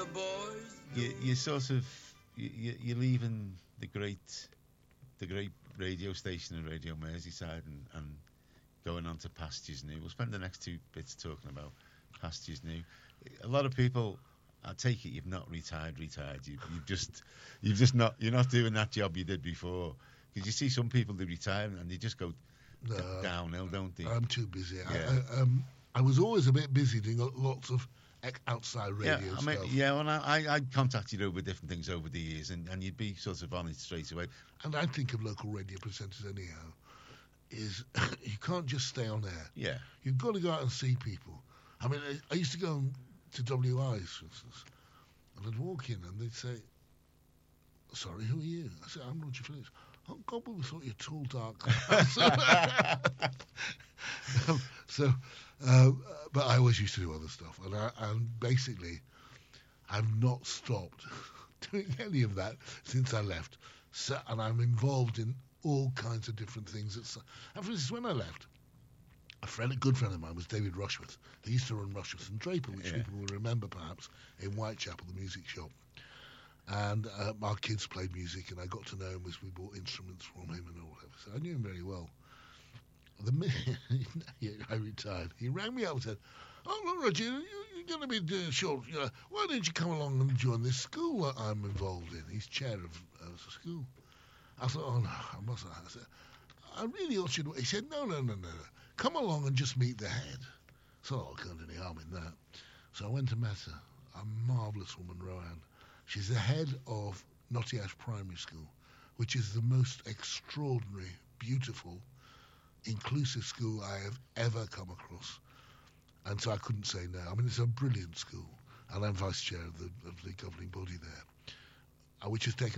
you sort of you're leaving the great radio station in Radio Merseyside and going on to Pastures New. We'll spend the next 2 bits talking about Pastures New. A lot of people, I take it, you've not retired. You've just not. You're not doing that job you did before. Because you see some people they retire and they just go downhill, don't they? I'm too busy. Yeah. I was always a bit busy doing lots of outside radio stuff. And I contacted you over different things over the years, and you'd be sort of on it straight away. And I think of local radio presenters anyhow, is you can't just stay on air. Yeah. You've got to go out and see people. I mean, I used to go to WIs, for instance, and I'd walk in and they'd say, "Sorry, who are you?" I said, "I'm Roger Phillips." "Oh, God, but we thought you were tall, dark." But I always used to do other stuff, and basically, I've not stopped doing any of that since I left. So, and I'm involved in all kinds of different things. And for instance, when I left, a good friend of mine was David Rushworth. He used to run Rushworth and Draper, which people will remember perhaps, in Whitechapel, the music shop. And our kids played music, and I got to know him as we bought instruments from him and all that. So I knew him very well. The minute I retired, he rang me up and said, "Oh, look, Roger, you're going to be doing short. Why don't you come along and join this school that I'm involved in?" He's chair of the school. I thought, "Oh, no, I mustn't." I said, "I really ought to." He said, No. Come along and just meet the head." So I can't do any harm in that. So I went and met her, a marvellous woman, Roanne. She's the head of Nottingham Primary School, which is the most extraordinary, beautiful, inclusive school I have ever come across. And so I couldn't say no. I mean, it's a brilliant school, and I'm vice chair of the governing body there, which has taken